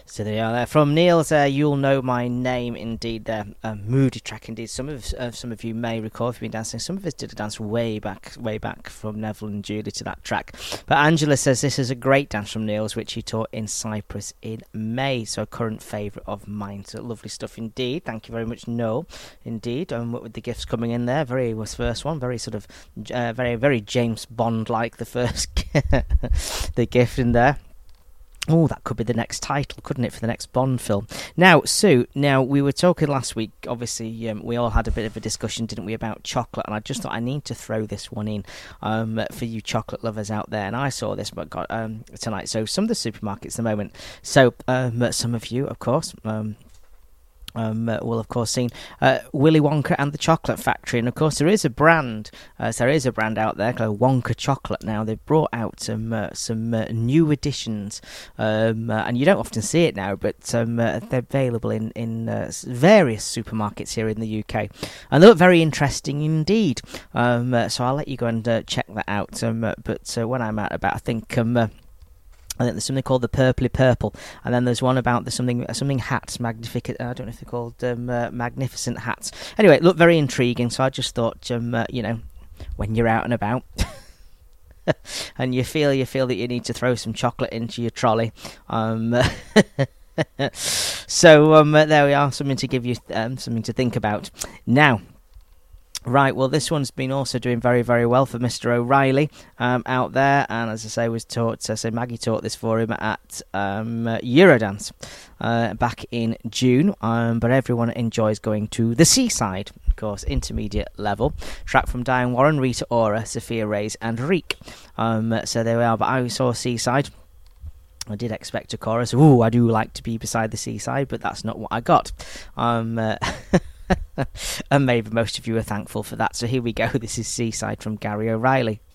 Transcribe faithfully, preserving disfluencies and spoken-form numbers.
So there you are. There from Niels. Uh, You'll Know My Name. Indeed, there, a moody track. Indeed, some of uh, some of you may recall if you've been dancing. Some of us did a dance way back, way back from Neville and Julie to that track. But Angela says this is a great dance from Niels, which he taught in Cyprus in May. So a current favourite of mine. So lovely stuff indeed. Thank you very much, Noel. Indeed, and um, with the gifts coming in there, very was first one, very sort of, uh, very very James Bond like the first, the gift in there. Oh, that could be the next title, couldn't it, for the next Bond film? Now, Sue, now, we were talking last week, obviously, um, we all had a bit of a discussion, didn't we, about chocolate, and I just thought I need to throw this one in um, for you chocolate lovers out there, and I saw this but got, um, tonight. So, some of the supermarkets at the moment, so um, some of you, of course, um, Um, uh, will of course seen uh, Willy Wonka and the Chocolate Factory, and of course there is a brand, uh, so there is a brand out there called Wonka Chocolate. Now they've brought out some uh, some uh, new additions, um, uh, and you don't often see it now, but um, uh, they're available in in uh, various supermarkets here in the U K, and they look very interesting indeed. Um, uh, so I'll let you go and uh, check that out. Um, uh, but uh, when I'm out about, I think. Um, uh, I think there's something called the Purpley Purple, and then there's one about the something something hats, magnificent. I don't know if they're called um, uh, magnificent hats. Anyway, it looked very intriguing, so I just thought, um, uh, you know, when you're out and about, and you feel you feel that you need to throw some chocolate into your trolley, um, so um, uh, there we are, something to give you um, something to think about now. Right, well, this one's been also doing very, very well for Mister O'Reilly um, out there, and as I say, was taught. Uh, so Maggie taught this for him at um, uh, Eurodance uh, back in June. Um, but everyone enjoys going to the Seaside, of course, intermediate level. Track from Diane Warren, Rita Ora, Sophia Reyes, and Reek. Um, so there we are. But I saw Seaside. I did expect a chorus. Ooh, I do like to be beside the seaside, but that's not what I got. Um. Uh, And maybe most of you are thankful for that. So here we go. This is Seaside from Gary O'Reilly.